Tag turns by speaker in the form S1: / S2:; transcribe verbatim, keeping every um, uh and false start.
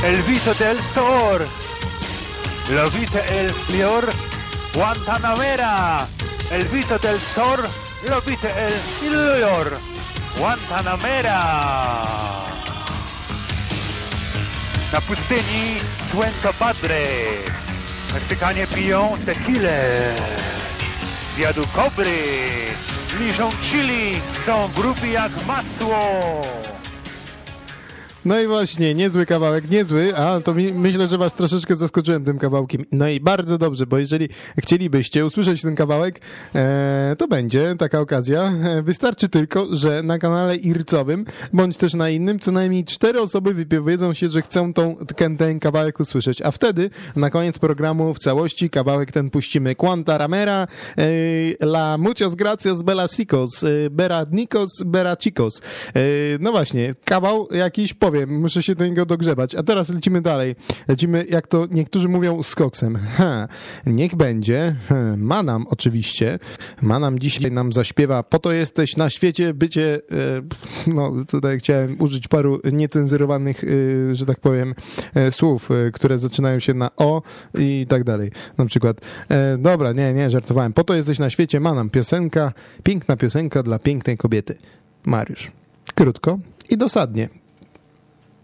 S1: El viso del sol, lo viste el lior, Guantanamera. El viso del sol, lo viste el lior, Guantanamera. Na pustyni słońce padre, Meksykanie piją tequilę, zjadł kobry, liżą chili, są grubi jak masło.
S2: No i właśnie, niezły kawałek, niezły, a to mi, myślę, że was troszeczkę zaskoczyłem tym kawałkiem. No i bardzo dobrze, bo jeżeli chcielibyście usłyszeć ten kawałek, e, to będzie taka okazja. E, wystarczy tylko, że na kanale ircowym, bądź też na innym, co najmniej cztery osoby wypowiedzą się, że chcą tą, ten, ten kawałek usłyszeć, a wtedy na koniec programu w całości kawałek ten puścimy. Guantanamera, e, la muchas gracias, belasicos, e, beradnicos, berachicos. E, no właśnie, kawał jakiś po Wiem, muszę się do niego dogrzebać. A teraz lecimy dalej. Lecimy, jak to niektórzy mówią, z koksem. Ha, niech będzie. Ha, Manam oczywiście. Manam dzisiaj nam zaśpiewa Po to jesteś na świecie, bycie... E, no, tutaj chciałem użyć paru niecenzurowanych, e, że tak powiem, e, słów, e, które zaczynają się na o i tak dalej. Na przykład, e, dobra, nie, nie, żartowałem. Po to jesteś na świecie, Manam. Piosenka, piękna piosenka dla pięknej kobiety. Mariusz. Krótko i dosadnie.